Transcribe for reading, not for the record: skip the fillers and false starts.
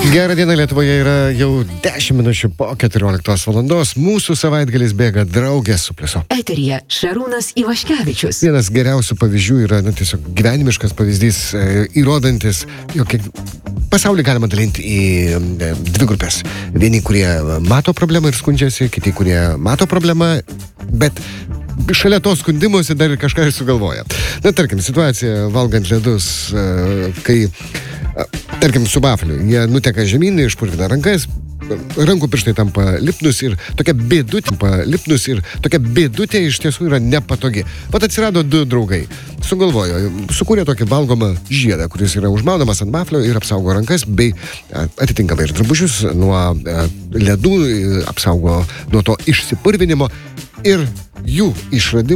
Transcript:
Gerą dieną, Lietuvoje yra jau 10 minučių po 14 valandos. Mūsų savaitgalis bėga draugės su Pliusu. Eteryje Šarūnas Ivaškevičius. Vienas geriausių pavyzdžių yra tiesiog gyvenimiškas pavyzdys, įrodantis, jog pasaulį galima dalinti į dvi grupės. Vieni, kurie mato problemą ir skundžiasi, kiti, kurie mato problemą, bet šalia to skundimosi dar ir kažką ir sugalvoja. Tarkim, situacija valgant ledus, kai tarkim, su vafliu. Jie nuteka žemyn, išpurvina rankas, rankų pirštai tampa lipnus ir tokia bėdutė iš tiesų yra nepatogi. Pat atsirado du draugai. Sukūrė tokį valgomą žiedą, kuris yra užmaunamas ant vaflio ir apsaugo rankas, bei atitinkamai ir drabužius nuo ledų, apsaugo nuo to išsipurvinimo. Ir jų išradimas